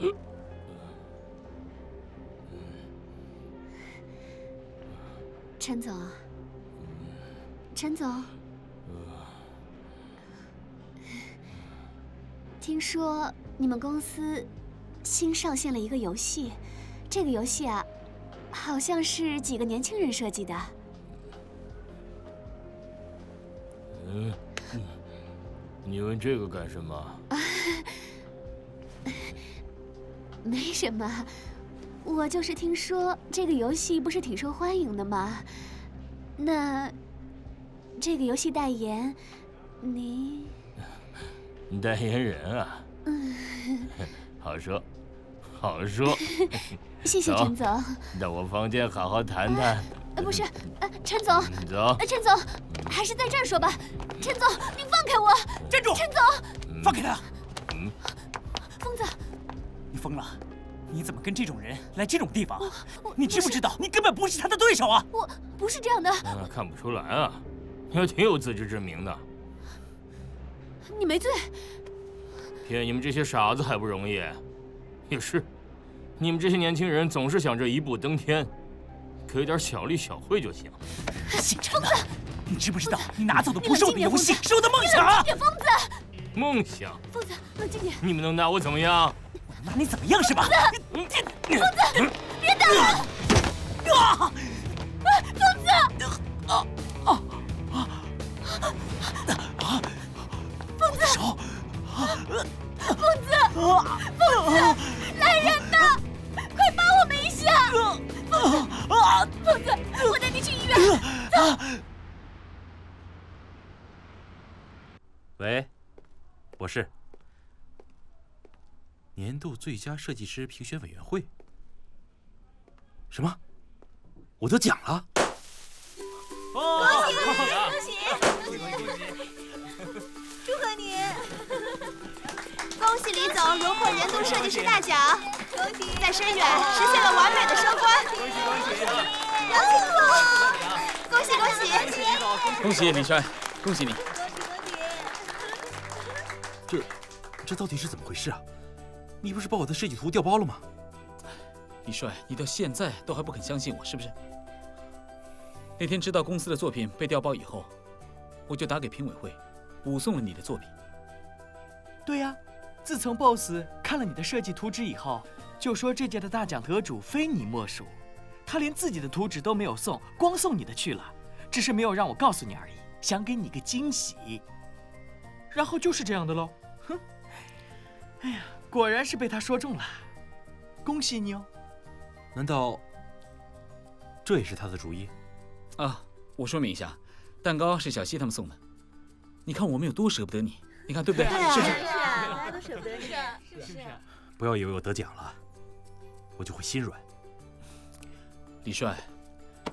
陈总，陈总，听说你们公司新上线了一个游戏，这个游戏啊，好像是几个年轻人设计的。 你问这个干什么？ 没什么。 我就是听说这个游戏不是挺受欢迎的吗？那这个游戏代言，你代言人啊？好说，好说。 谢谢陈总。 到我房间好好谈谈。 不是，陈总。 走。 陈总，还是在这儿说吧。陈总，您放开我！ 站住！ 陈总， 放开他！ 疯子， 你疯了！ 你怎么跟这种人来这种地方？你知不知道，你根本不是他的对手啊！ 我不是这样的。 看不出来啊，你还挺有自知之明的。 你没罪。 骗你们这些傻子还不容易？也是，你们这些年轻人总是想着一步登天，给点小利小惠就行。 姓陈的，你知不知道，你拿走的不是我的游戏，是我的梦想啊！ 疯子， 梦想。 疯子，冷静点。 你们能拿我怎么样？ 拿你怎么样是吧？ 疯子，别打我！疯子！疯子！ 手！ 疯子！疯子！来人呐！快帮我们一下！疯子，我带你去医院。走。 喂，我是。 年度最佳设计师评选委员会？什么？我得奖了！ 恭喜恭喜恭喜！祝贺你！恭喜李总荣获年度设计师大奖！恭喜！在深远实现了完美的收官！恭喜恭喜！杨庆总，恭喜恭喜！ 恭喜李帅，恭喜你！ 这到底是怎么回事啊？ 你不是把我的设计图调包了吗？ 李帅，你到现在都还不肯相信我，是不是？那天知道公司的作品被调包以后，我就打给评委会，补送了你的作品。 对呀，自从 BOSS 看了你的设计图纸以后，就说这届的大奖得主非你莫属。他连自己的图纸都没有送，光送你的去了，只是没有让我告诉你而已，想给你个惊喜。然后就是这样的喽，哼！哎呀。 果然是被他说中了，恭喜你哦！ 难道这也是他的主意？ 啊，我说明一下，蛋糕是小西他们送的。你看我们有多舍不得你，你看对不对？是不是？ 是啊，大家都舍不得你。是。 不要以为我得奖了，我就会心软。 李帅，